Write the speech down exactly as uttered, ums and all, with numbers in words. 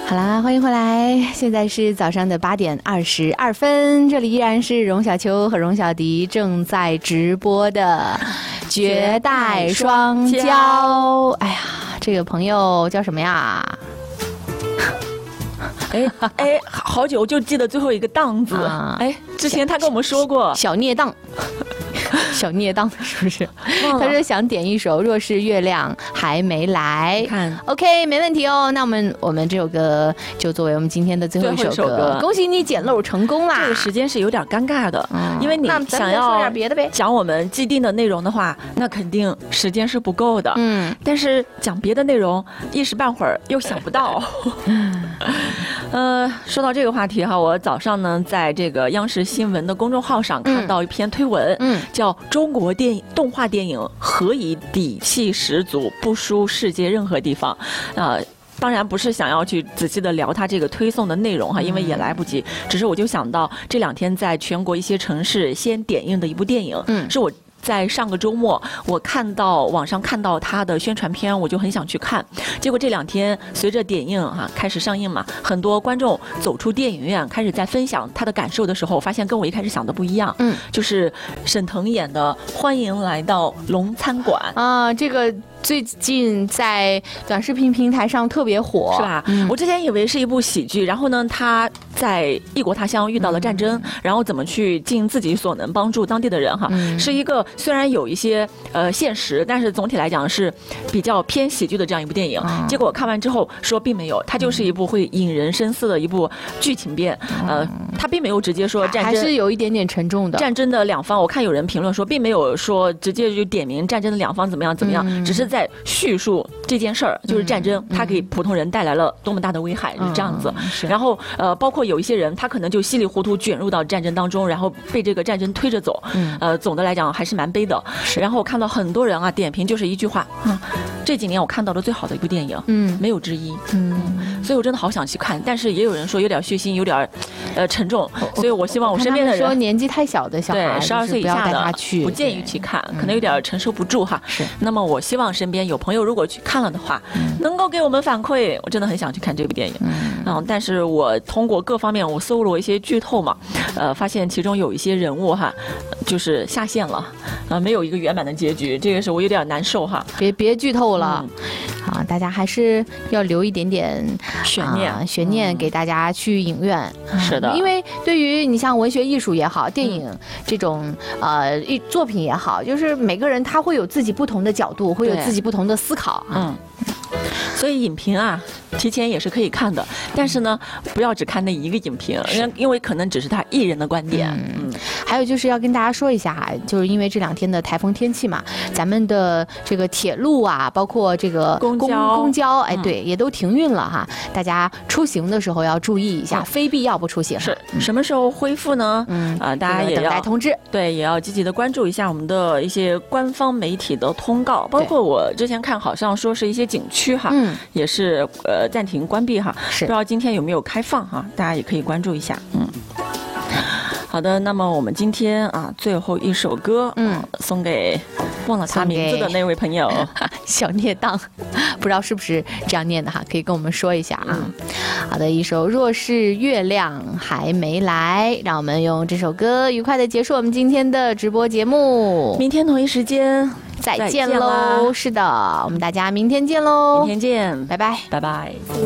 好啦，欢迎回来，现在是早上的八点二十二分，这里依然是荣小秋和荣小迪正在直播的绝代双骄。哎呀，这个朋友叫什么呀？ 哎哎，好久就记得最后一个档字。啊、哎，之前他跟我们说过小孽档。小孽档是不是？他说想点一首《若是月亮还没来》。看 ，OK， 没问题哦。那我们我们这首歌就作为我们今天的最后一首歌。 首歌恭喜你捡漏成功啦！ 这个时间是有点尴尬的，嗯、因为你想要讲我们既定的内容的话，那肯定时间是不够的。嗯，但是讲别的内容，一时半会儿又想不到。呃，说到这个话题哈，我早上呢在这个央视新闻的公众号上看到一篇推文，嗯，叫《中国电影动画电影何以底气十足，不输世界任何地方》呃。当然不是想要去仔细的聊它这个推送的内容哈，因为也来不及。只是我就想到这两天在全国一些城市先点映的一部电影，嗯，是我在上个周末我看到网上看到它的宣传片，我就很想去看。结果这两天随着点映哈、啊、开始上映嘛，很多观众走出电影院开始在分享他的感受的时候，我发现跟我一开始想的不一样。嗯，就是沈腾演的《欢迎来到龙餐馆》 啊，这个。最近在短视频平台上特别火， 是吧？嗯、我之前以为是一部喜剧，然后呢，他在异国他乡遇到了战争，嗯、然后怎么去尽自己所能帮助当地的人哈，嗯、是一个虽然有一些呃现实，但是总体来讲是比较偏喜剧的这样一部电影。嗯、结果看完之后说并没有，它就是一部会引人深思的一部剧情片。嗯、呃，他并没有直接说战争， 还是有一点点沉重的。 战争的两方，我看有人评论说，并没有说直接就点名战争的两方怎么样怎么样，嗯、只是在叙述这件事儿，就是战争，嗯、它给普通人带来了多么大的危害，嗯、是这样子。然后呃，包括有一些人，他可能就稀里糊涂卷入到战争当中，然后被这个战争推着走。嗯、呃，总的来讲还是蛮悲的。然后我看到很多人啊点评就是一句话，嗯，这几年我看到的最好的一部电影，嗯，没有之一。嗯，所以我真的好想去看，但是也有人说有点血腥，有点呃沉重，所以我希望我身边的人说年纪太小的小孩， 对十二岁以下的去不建议去看，可能有点承受不住哈。是。那么我希望身边有朋友如果去看了的话，嗯、能够给我们反馈，我真的很想去看这部电影。嗯，嗯但是我通过各方面我搜罗一些剧透嘛，呃，发现其中有一些人物哈，就是下线了，呃，没有一个圆满的结局，这个是我有点难受哈。 别别剧透了。嗯啊，大家还是要留一点点悬念， 啊、悬念给大家去影院。 嗯、是的， 因为对于你像文学艺术也好，电影这种、嗯、呃作品也好，就是每个人他会有自己不同的角度，会有自己不同的思考。嗯。 所以影评啊，提前也是可以看的，但是呢，不要只看那一个影评，因为可能只是他一人的观点。 嗯，还有就是要跟大家说一下哈，就是因为这两天的台风天气嘛，咱们的这个铁路啊，包括这个公交， 公交，哎，对，也都停运了哈。大家出行的时候要注意一下，非必要不出行。 是什么时候恢复呢？嗯啊，大家也要等待通知。 对，也要积极的关注一下我们的一些官方媒体的通告，包括我之前看好像说是一些景区哈。嗯，也是呃暂停关闭哈，是不知道今天有没有开放哈，大家也可以关注一下。嗯，好的，那么我们今天啊最后一首歌，嗯，送给忘了他名字的那位朋友， 小孽档，不知道是不是这样念的哈，可以跟我们说一下啊。嗯、好的，一首《若是月亮还没来》，让我们用这首歌愉快的结束我们今天的直播节目。 明天同一时间。 再见喽！是的，我们大家明天见喽！ 明天见， 拜拜， 拜拜。